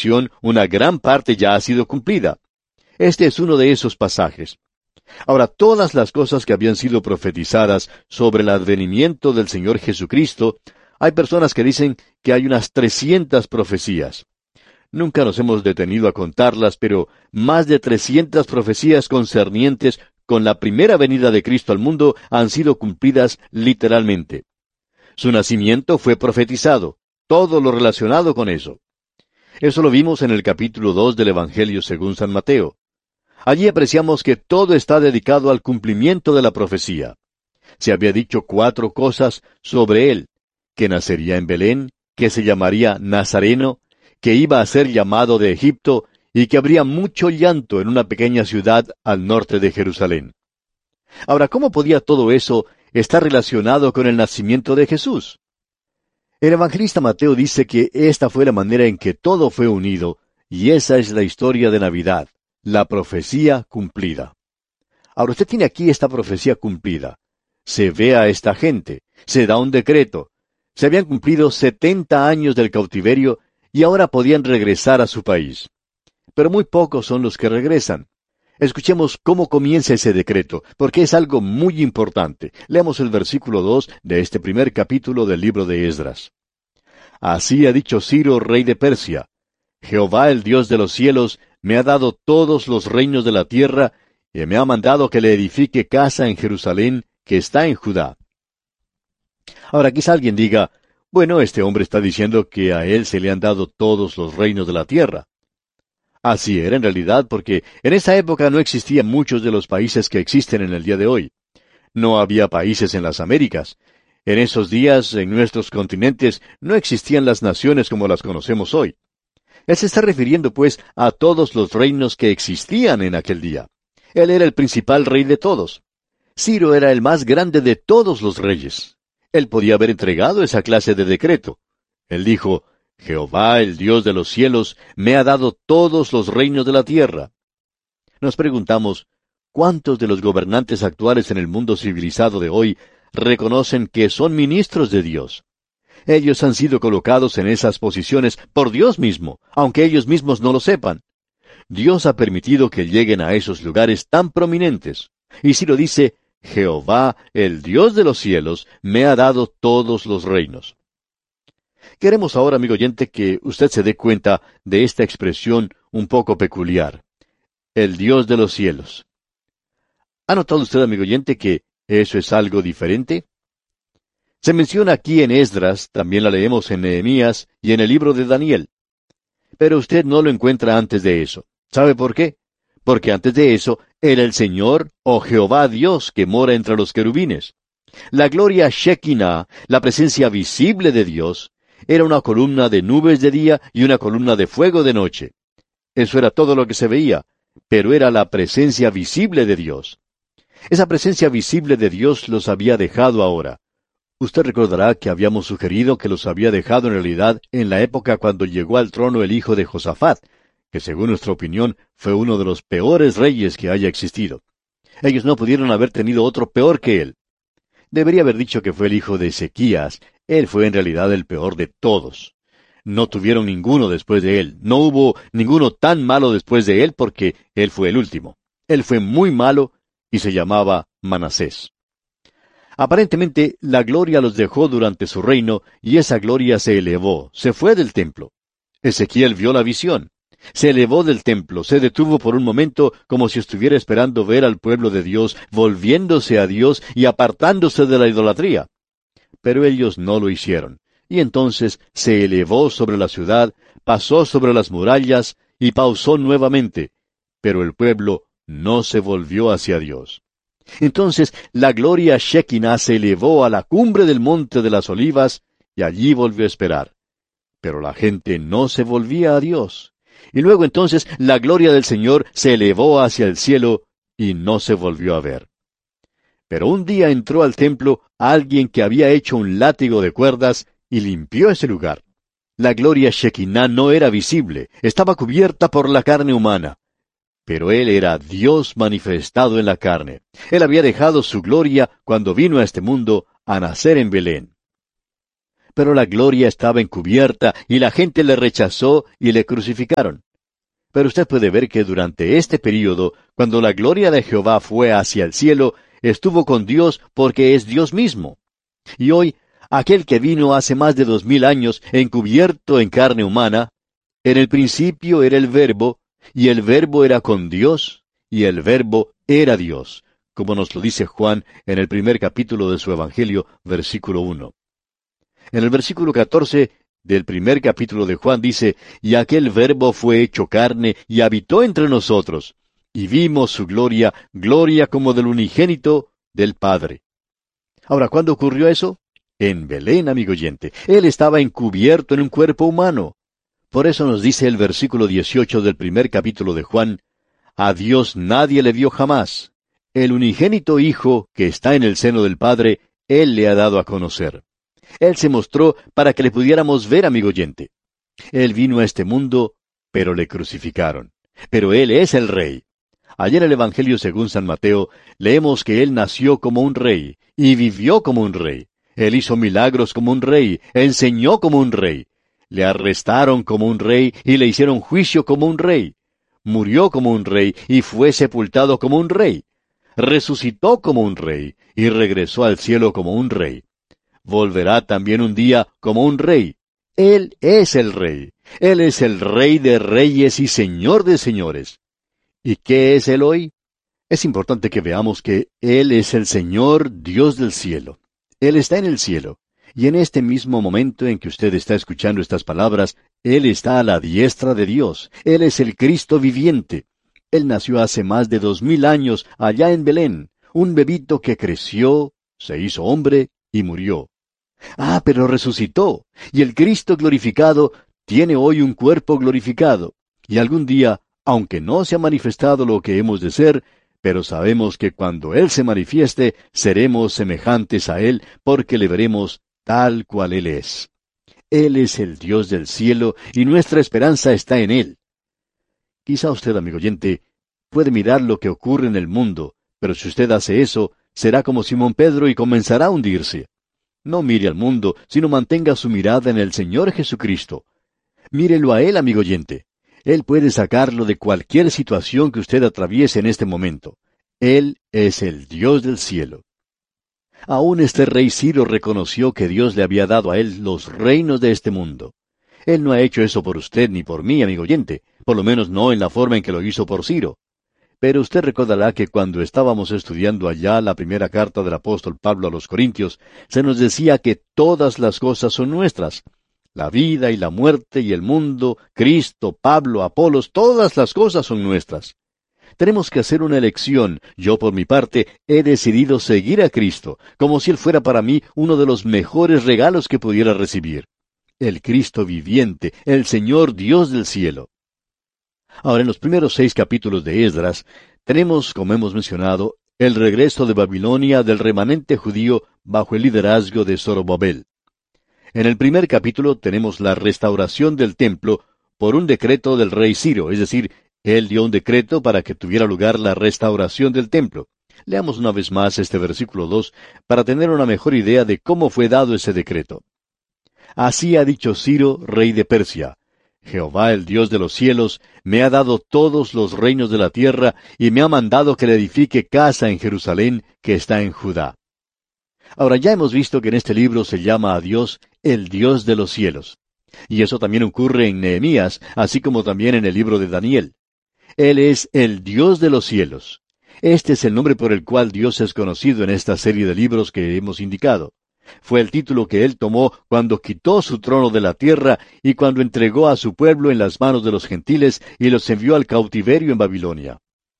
crucifixión, una gran parte ya ha sido cumplida. Este es uno de esos pasajes. Ahora, todas las cosas que habían sido profetizadas sobre el advenimiento del Señor Jesucristo, hay personas que dicen que hay unas 300 profecías. Nunca nos hemos detenido a contarlas, pero más de 300 profecías concernientes con la primera venida de Cristo al mundo han sido cumplidas literalmente. Su nacimiento fue profetizado, todo lo relacionado con eso. Eso lo vimos en el capítulo 2 del Evangelio según San Mateo. Allí apreciamos que todo está dedicado al cumplimiento de la profecía. Se había dicho 4 cosas sobre él: que nacería en Belén, que se llamaría Nazareno, que iba a ser llamado de Egipto, y que habría mucho llanto en una pequeña ciudad al norte de Jerusalén. Ahora, ¿cómo podía todo eso estar relacionado con el nacimiento de Jesús? El evangelista Mateo dice que esta fue la manera en que todo fue unido, y esa es la historia de Navidad, la profecía cumplida. Ahora usted tiene aquí esta profecía cumplida. Se ve a esta gente, se da un decreto. Se habían cumplido 70 años del cautiverio y ahora podían regresar a su país. Pero muy pocos son los que regresan. Escuchemos cómo comienza ese decreto, porque es algo muy importante. Leamos el versículo 2 de este primer capítulo del libro de Esdras. Así ha dicho Ciro, rey de Persia: Jehová, el Dios de los cielos, me ha dado todos los reinos de la tierra, y me ha mandado que le edifique casa en Jerusalén, que está en Judá. Ahora quizá alguien diga, bueno, este hombre está diciendo que a él se le han dado todos los reinos de la tierra. Así era en realidad, porque en esa época no existían muchos de los países que existen en el día de hoy. No había países en las Américas. En esos días, en nuestros continentes, no existían las naciones como las conocemos hoy. Él se está refiriendo, pues, a todos los reinos que existían en aquel día. Él era el principal rey de todos. Ciro era el más grande de todos los reyes. Él podía haber entregado esa clase de decreto. Él dijo, Jehová, el Dios de los cielos, me ha dado todos los reinos de la tierra. Nos preguntamos, ¿cuántos de los gobernantes actuales en el mundo civilizado de hoy reconocen que son ministros de Dios? Ellos han sido colocados en esas posiciones por Dios mismo, aunque ellos mismos no lo sepan. Dios ha permitido que lleguen a esos lugares tan prominentes. Y si lo dice, Jehová, el Dios de los cielos, me ha dado todos los reinos. Queremos ahora, amigo oyente, que usted se dé cuenta de esta expresión un poco peculiar. El Dios de los cielos. ¿Ha notado usted, amigo oyente, que eso es algo diferente? Se menciona aquí en Esdras, también la leemos en Nehemías y en el libro de Daniel. Pero usted no lo encuentra antes de eso. ¿Sabe por qué? Porque antes de eso era el Señor o Jehová Dios que mora entre los querubines. La gloria Shekinah, la presencia visible de Dios, era una columna de nubes de día y una columna de fuego de noche. Eso era todo lo que se veía, pero era la presencia visible de Dios. Esa presencia visible de Dios los había dejado ahora. Usted recordará que habíamos sugerido que los había dejado en realidad en la época cuando llegó al trono el hijo de Josafat, que según nuestra opinión fue uno de los peores reyes que haya existido. Ellos no pudieron haber tenido otro peor que él. Debería haber dicho que fue el hijo de Ezequías. Él fue en realidad el peor de todos. No tuvieron ninguno después de él. No hubo ninguno tan malo después de él porque él fue el último. Él fue muy malo y se llamaba Manasés. Aparentemente, la gloria los dejó durante su reino, y esa gloria se elevó, se fue del templo. Ezequiel vio la visión. Se elevó del templo, se detuvo por un momento como si estuviera esperando ver al pueblo de Dios volviéndose a Dios y apartándose de la idolatría. Pero ellos no lo hicieron, y entonces se elevó sobre la ciudad, pasó sobre las murallas y pausó nuevamente, pero el pueblo no se volvió hacia Dios. Entonces la gloria Shekinah se elevó a la cumbre del monte de las olivas, y allí volvió a esperar. Pero la gente no se volvía a Dios. Y luego entonces la gloria del Señor se elevó hacia el cielo, y no se volvió a ver. Pero un día entró al templo alguien que había hecho un látigo de cuerdas, y limpió ese lugar. La gloria Shekinah no era visible, estaba cubierta por la carne humana. Pero Él era Dios manifestado en la carne. Él había dejado su gloria cuando vino a este mundo a nacer en Belén. Pero la gloria estaba encubierta y la gente le rechazó y le crucificaron. Pero usted puede ver que durante este período, cuando la gloria de Jehová fue hacia el cielo, estuvo con Dios porque es Dios mismo. Y hoy, aquel que vino hace más de 2000 años encubierto en carne humana, en el principio era el Verbo, y el Verbo era con Dios, y el Verbo era Dios, como nos lo dice Juan en el primer capítulo de su Evangelio, versículo 1. En el versículo 14 del primer capítulo de Juan dice, y aquel Verbo fue hecho carne y habitó entre nosotros, y vimos su gloria, gloria como del unigénito del Padre. Ahora, ¿cuándo ocurrió eso? En Belén, amigo oyente. Él estaba encubierto en un cuerpo humano. Por eso nos dice el versículo 18 del primer capítulo de Juan, a Dios nadie le vio jamás. El unigénito Hijo, que está en el seno del Padre, Él le ha dado a conocer. Él se mostró para que le pudiéramos ver, amigo oyente. Él vino a este mundo, pero le crucificaron. Pero Él es el Rey. Allá en el Evangelio según San Mateo, leemos que Él nació como un rey, y vivió como un rey. Él hizo milagros como un rey, enseñó como un rey. Le arrestaron como un rey, y le hicieron juicio como un rey. Murió como un rey, y fue sepultado como un rey. Resucitó como un rey, y regresó al cielo como un rey. Volverá también un día como un rey. Él es el Rey. Él es el Rey de reyes y Señor de señores. ¿Y qué es Él hoy? Es importante que veamos que Él es el Señor Dios del cielo. Él está en el cielo. Y en este mismo momento en que usted está escuchando estas palabras, Él está a la diestra de Dios. Él es el Cristo viviente. Él nació hace más de 2000 años allá en Belén, un bebito que creció, se hizo hombre y murió. Pero resucitó, y el Cristo glorificado tiene hoy un cuerpo glorificado, y algún día, aunque no se ha manifestado lo que hemos de ser, pero sabemos que cuando Él se manifieste, seremos semejantes a Él, porque le veremos tal cual Él es. Él es el Dios del cielo, y nuestra esperanza está en Él. Quizá usted, amigo oyente, puede mirar lo que ocurre en el mundo, pero si usted hace eso, será como Simón Pedro y comenzará a hundirse. No mire al mundo, sino mantenga su mirada en el Señor Jesucristo. Mírelo a Él, amigo oyente. Él puede sacarlo de cualquier situación que usted atraviese en este momento. Él es el Dios del cielo. Aún este rey Ciro reconoció que Dios le había dado a él los reinos de este mundo. Él no ha hecho eso por usted ni por mí, amigo oyente, por lo menos no en la forma en que lo hizo por Ciro. Pero usted recordará que cuando estábamos estudiando allá la primera carta del apóstol Pablo a los Corintios, se nos decía que todas las cosas son nuestras. La vida y la muerte y el mundo, Cristo, Pablo, Apolos, todas las cosas son nuestras. Tenemos que hacer una elección. Yo, por mi parte, he decidido seguir a Cristo, como si Él fuera para mí uno de los mejores regalos que pudiera recibir. El Cristo viviente, el Señor Dios del cielo. Ahora, en los primeros 6 capítulos de Esdras, tenemos, como hemos mencionado, el regreso de Babilonia del remanente judío bajo el liderazgo de Zorobabel. En el primer capítulo tenemos la restauración del templo por un decreto del rey Ciro, es decir, él dio un decreto para que tuviera lugar la restauración del templo. Leamos una vez más este versículo 2 para tener una mejor idea de cómo fue dado ese decreto. Así ha dicho Ciro, rey de Persia: Jehová, el Dios de los cielos, me ha dado todos los reinos de la tierra, y me ha mandado que le edifique casa en Jerusalén, que está en Judá. Ahora, ya hemos visto que en este libro se llama a Dios el Dios de los cielos. Y eso también ocurre en Nehemías, así como también en el libro de Daniel. Él es el Dios de los cielos. Este es el nombre por el cual Dios es conocido en esta serie de libros que hemos indicado. Fue el título que Él tomó cuando quitó su trono de la tierra y cuando entregó a su pueblo en las manos de los gentiles y los envió al cautiverio en Babilonia.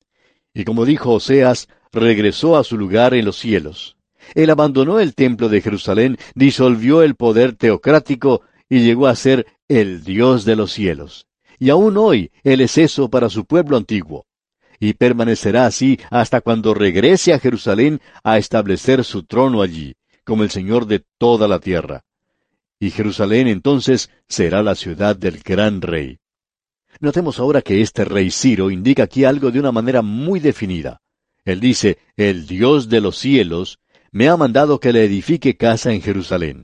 Y como dijo Oseas, regresó a su lugar en los cielos. Él abandonó el templo de Jerusalén, disolvió el poder teocrático y llegó a ser el Dios de los cielos. Y aún hoy Él es eso para su pueblo antiguo. Y permanecerá así hasta cuando regrese a Jerusalén a establecer su trono allí, como el Señor de toda la tierra. Y Jerusalén entonces será la ciudad del gran rey. Notemos ahora que este rey Ciro indica aquí algo de una manera muy definida. Él dice, el Dios de los cielos me ha mandado que le edifique casa en Jerusalén.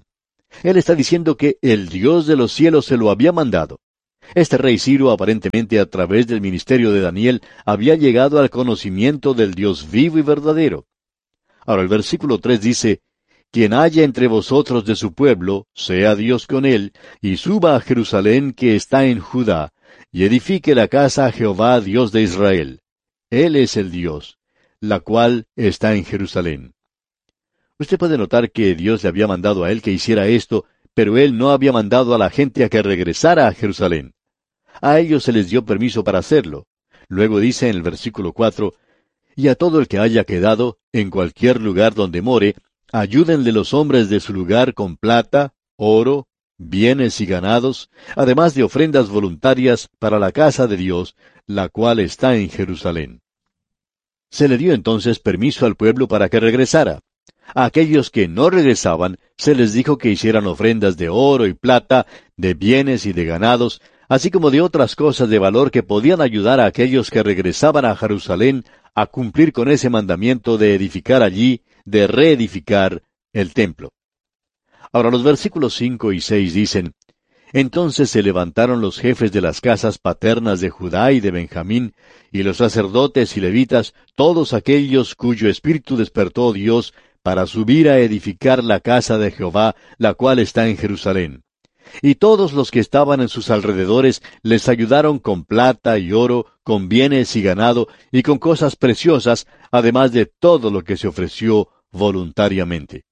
Él está diciendo que el Dios de los cielos se lo había mandado. Este rey Ciro, aparentemente a través del ministerio de Daniel, había llegado al conocimiento del Dios vivo y verdadero. Ahora el versículo 3 dice, quien haya entre vosotros de su pueblo, sea Dios con él, y suba a Jerusalén que está en Judá, y edifique la casa a Jehová Dios de Israel. Él es el Dios, la cual está en Jerusalén. Usted puede notar que Dios le había mandado a él que hiciera esto, pero él no había mandado a la gente a que regresara a Jerusalén. A ellos se les dio permiso para hacerlo. Luego dice en el versículo 4, y a todo el que haya quedado, en cualquier lugar donde more, ayúdenle los hombres de su lugar con plata, oro, bienes y ganados, además de ofrendas voluntarias para la casa de Dios, la cual está en Jerusalén. Se le dio entonces permiso al pueblo para que regresara. A aquellos que no regresaban, se les dijo que hicieran ofrendas de oro y plata, de bienes y de ganados, así como de otras cosas de valor que podían ayudar a aquellos que regresaban a Jerusalén a cumplir con ese mandamiento de edificar allí, de reedificar el templo. Ahora los versículos 5 y 6 dicen, entonces se levantaron los jefes de las casas paternas de Judá y de Benjamín, y los sacerdotes y levitas, todos aquellos cuyo espíritu despertó Dios, para subir a edificar la casa de Jehová, la cual está en Jerusalén. Y todos los que estaban en sus alrededores les ayudaron con plata y oro, con bienes y ganado, y con cosas preciosas, además de todo lo que se ofreció voluntariamente.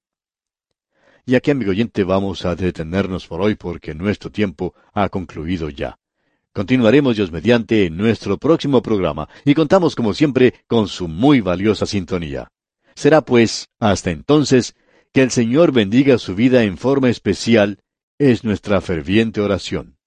Y aquí, amigo oyente, vamos a detenernos por hoy porque nuestro tiempo ha concluido ya. Continuaremos, Dios mediante, en nuestro próximo programa, y contamos, como siempre, con su muy valiosa sintonía. Será, pues, hasta entonces, que el Señor bendiga su vida en forma especial, es nuestra ferviente oración.